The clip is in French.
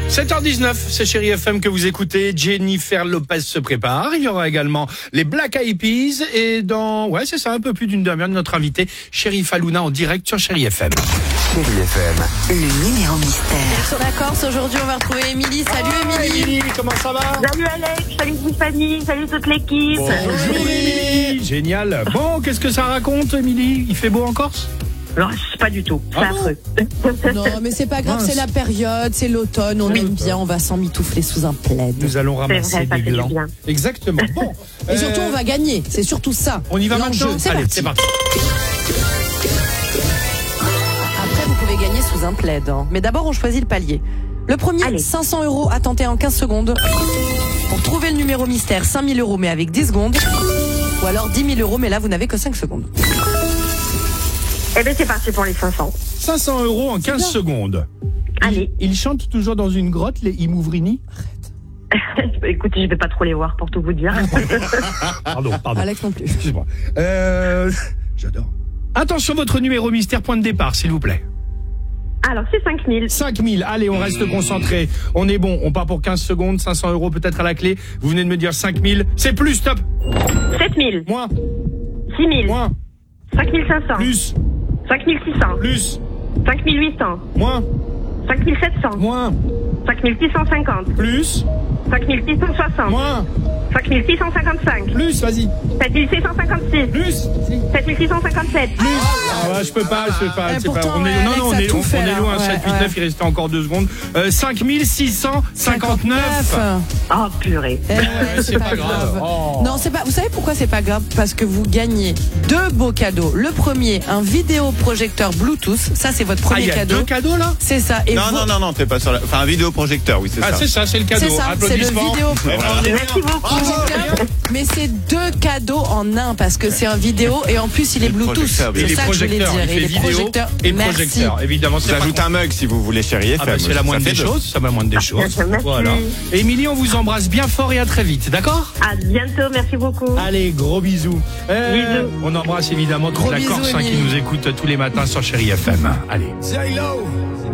7h19, c'est Chérie FM que vous écoutez. Jennifer Lopez se prépare. Il y aura également les Black Eyed Peas. Et c'est ça, un peu plus d'une demi-heure, notre invité, Chérif Halouna, en direct sur Chérie FM. Chérie FM, le numéro mystère. Sur la Corse, aujourd'hui, on va retrouver Émilie. Salut Émilie. Comment ça va? Salut Alex, salut Tiffany, salut toute l'équipe. Bonjour Émilie. Génial. Bon, qu'est-ce que ça raconte, Émilie? Il fait beau en Corse? Non, pas du tout, c'est affreux. Non, mais c'est pas grave, c'est la période, c'est l'automne, on aime bien, on va s'emmitoufler sous un plaid. Nous allons ramasser des glands. Exactement. Bon. Et surtout, on va gagner, c'est surtout ça. On y va maintenant? Allez, c'est parti. Après, vous pouvez gagner sous un plaid. Hein. Mais d'abord, on choisit le palier. Le premier, Allez. 500 € à tenter en 15 secondes. Pour trouver le numéro mystère, 5 000 € mais avec 10 secondes. Ou alors 10 000 €, mais là, vous n'avez que 5 secondes. Eh bien, c'est parti pour les 500. 500 € en 15 secondes. Allez. Il chante toujours dans une grotte, les Imouvrini? Écoutez, je vais pas trop les voir pour tout vous dire. Pardon. Alex non plus. Excuse-moi. J'adore. Attention, votre numéro mystère, point de départ, s'il vous plaît. Alors, c'est 5000. 5000, allez, on reste concentré. On est bon, on part pour 15 secondes, 500 € peut-être à la clé. Vous venez de me dire 5000, c'est plus, stop. 7000. Moins, 6000. moins, 5500. plus, 5600. plus, 5800. moins, 5700. moins, 5650. plus, 5660. moins, 5655. plus, vas-y, 7656. plus, 7657. plus. Ah ouais, je peux pas. Et C'est pourtant, pas. On est, ouais, non, on Alex a est, tout on fait, est là. loin. Ouais, 7, 8, 9, il restait encore 2 secondes. 5659. Oh, purée. Eh ouais, c'est pas grave. Oh. Non, c'est pas. Vous savez pourquoi c'est pas grave? Parce que vous gagnez 2 beaux cadeaux. Le premier, un vidéoprojecteur Bluetooth. Ça, c'est votre premier Il y a cadeau. 2 cadeaux là? C'est ça. Et Non, t'es pas sur la. Enfin, un vidéoprojecteur, oui, c'est Ah, ça. c'est ça, c'est le cadeau. C'est ça, c'est le Applaudissements. vidéoprojecteur. Merci beaucoup. Mais c'est 2 cadeaux en un parce que c'est un vidéo et en plus il est Bluetooth. projecteur, Et C'est les ça que je voulais projecteurs, dire. il fait Et les vidéo projecteurs. et Merci. projecteur. Évidemment, c'est pas J'ajoute un mug si vous voulez, Chérie FM. c'est la moindre des choses, ça va la moindre des choses. Merci. Voilà. Et Émilie, on vous embrasse bien fort et à très vite, d'accord? À bientôt, merci beaucoup. Allez, gros bisous. Bisous. On embrasse évidemment toute Gros la bisous, Corse qui Émilie. nous écoute tous les matins sur Chérie FM. Allez. J-Lo.